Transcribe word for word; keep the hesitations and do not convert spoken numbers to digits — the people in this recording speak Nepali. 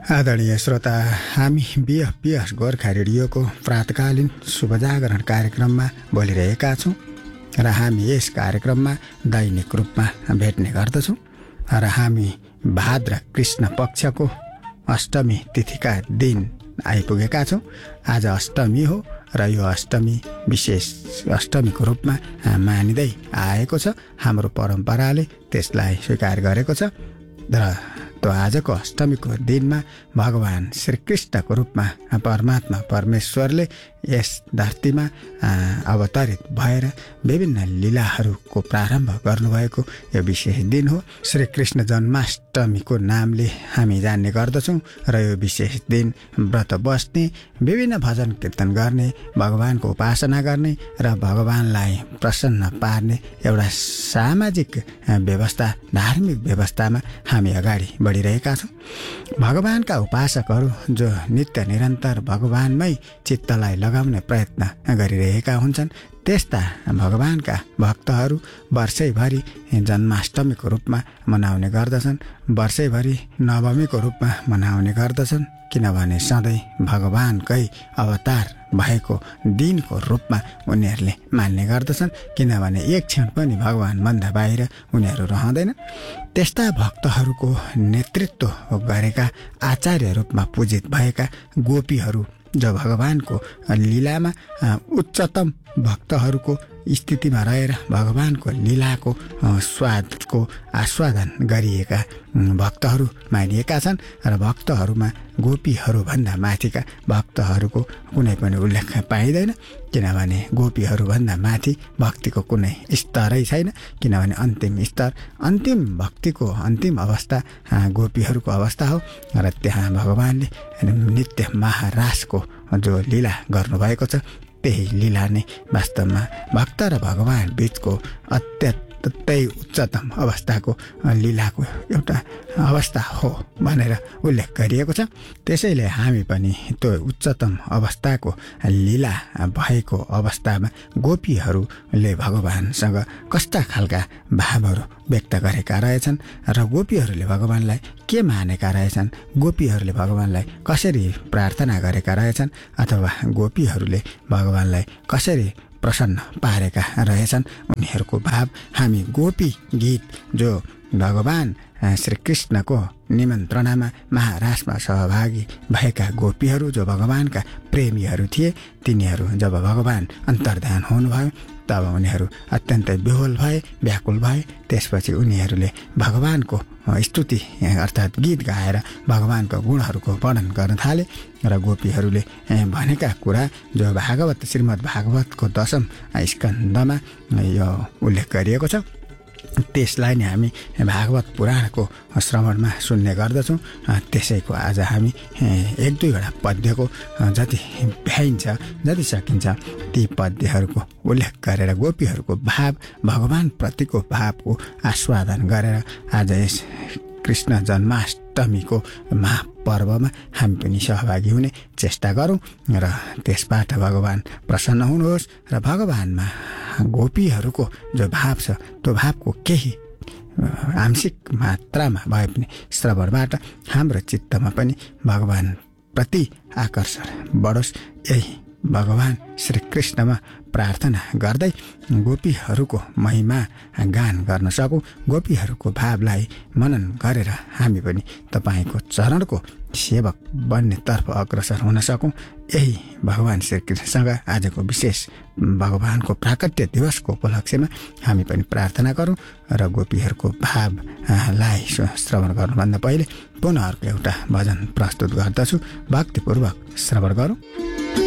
आदरणीय श्रोता, हामी बिएफपिएस गोर्खा रेडियोको प्रातकालीन शुभजागरण कार्यक्रममा बोलिरहेका छौँ र हामी यस कार्यक्रममा दैनिक रूपमा भेट्ने गर्दछौँ र हामी भाद्र कृष्ण पक्षको अष्टमी तिथिका दिन आइपुगेका छौँ। आज अष्टमी हो र यो अष्टमी विशेष अष्टमीको रूपमा मानिँदै आएको छ। हाम्रो परम्पराले त्यसलाई स्वीकार गरेको छ र तो आजको अष्टमीको दिनमा भगवान श्रीकृष्णको रूपमा परमात्मा परमेश्वरले यस धरतीमा अवतरित भएर विभिन्न लीलाहरूको प्रारम्भ गर्नुभएको यो विशेष दिन हो। श्रीकृष्ण जन्माष्टमीको नामले हामी जान्ने गर्दछौँ र यो विशेष दिन व्रत बस्ने, विभिन्न भजन कीर्तन गर्ने, भगवानको उपासना गर्ने र भगवानलाई प्रसन्न पार्ने एउटा सामाजिक व्यवस्था, धार्मिक व्यवस्थामा हामी अगाडि बढिरहेका छौँ। भगवानका उपासकहरू जो नित्य निरन्तर भगवानमै चित्तलाई लगाउने प्रयत्न गरिरहेका हुन्छन्, त्यस्ता भगवानका भक्तहरू वर्षैभरि जन्माष्टमीको रूपमा मनाउने गर्दछन्, वर्षैभरि नवमीको रूपमा मनाउने गर्दछन्, किनभने सधैँ भगवानकै अवतार भएको दिनको रूपमा उनीहरूले मान्ने गर्दछन्, किनभने एक क्षण पनि भगवानभन्दा बाहिर उनीहरू रहँदैनन्। त्यस्ता भक्तहरूको नेतृत्व गरेका आचार्य रूपमा पूजित भएका गोपीहरू जो भगवानको लीलामा उच्चतम भक्तहरूको स्थितिमा रहेर भगवानको लीलाको स्वादको आस्वादन गरिएका भक्तहरू मानिएका छन् र भक्तहरूमा गोपीहरूभन्दा माथिका भक्तहरूको कुनै पनि उल्लेख पाइँदैन, किनभने गोपीहरूभन्दा माथि भक्तिको कुनै स्तरै छैन। किनभने अन्तिम स्तर, अन्तिम भक्तिको अन्तिम अवस्था गोपीहरूको अवस्था हो र त्यहाँ भगवानले नित्य महारासको जो लीला गर्नुभएको छ, त्यही लीला नै वास्तवमा भक्त र भगवान बीचको अत्यन्तै उच्चतम अवस्थाको लीलाको एउटा अवस्था हो भनेर उल्लेख गरिएको छ। त्यसैले हामी पनि त्यो उच्चतम अवस्थाको लीला भएको अवस्थामा गोपीहरूले भगवानसँग कस्ता खालका भावहरू व्यक्त गरेका रहेछन् र गोपीहरूले भगवानलाई के मानेका रहेछन्, गोपीहरूले भगवानलाई कसरी प्रार्थना गरेका रहेछन् अथवा गोपीहरूले भगवानलाई कसरी प्रसन्न पारेका रहेछन्, उनीहरूको भाव हामी गोपी गीत जो भगवान श्रीकृष्णको निमन्त्रणामा महारासमा सहभागी भएका गोपीहरू जो भगवानका प्रेमीहरू थिए, तिनीहरू जब भगवान अन्तर्धान हुनुभयो तब उनीहरू अत्यन्तै विह्वल भए, व्याकुल भए। त्यसपछि उनीहरूले भगवानको स्तुति अर्थात् गीत गाएर भगवानको गुणहरूको वर्णन गर्न थाले र गोपीहरूले भनेका कुरा जो भागवत श्रीमद् भागवतको दशम स्कन्धमा यो उल्लेख गरिएको छ, त्यसलाई नै हामी भागवत पुराणको श्रवणमा सुन्ने गर्दछौँ। त्यसैको आज हामी एक दुईवटा पद्यको जति भ्याइन्छ, जति सकिन्छ ती पद्यहरूको उल्लेख गरेर गोपीहरूको भाव, भगवानप्रतिको भावको आस्वादन गरेर आज यस कृष्ण जन्माष्टमीको महापर्वमा हामी पनि सहभागी हुने चेष्टा गरौँ र त्यसबाट भगवान प्रसन्न हुनुहोस् र भगवानमा गोपीहरूको जो भाव छ त्यो भावको केही आंशिक मात्रामा भए पनि श्रवणबाट हाम्रो चित्तमा पनि भगवान प्रति आकर्षण बढोस्, यही भगवान श्रीकृष्णमा प्रार्थना गर्दै गोपीहरूको महिमा गान गर्न सकौँ, गोपीहरूको भावलाई मनन गरेर हामी पनि तपाईँको चरणको सेवक बन्नेतर्फ अग्रसर हुन सकौँ। यही भगवान श्रीकृष्णसँग आजको विशेष भगवानको प्राकट्य दिवसको उपलक्ष्यमा हामी पनि प्रार्थना गरौँ र गोपीहरूको भावलाई श्रवण गर्नुभन्दा पहिले पुनः अर्को एउटा भजन प्रस्तुत गर्दछु, भक्तिपूर्वक श्रवण गरौँ।